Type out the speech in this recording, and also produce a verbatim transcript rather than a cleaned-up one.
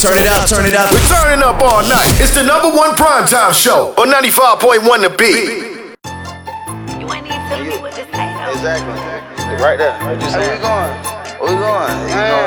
Turn it up, turn it up. We're turning up all night. It's the number one primetime show on ninety-five point one The Beat. You ain't even telling me what to say though. Exactly. Right there. What you saying? Where we going? Where we going? You know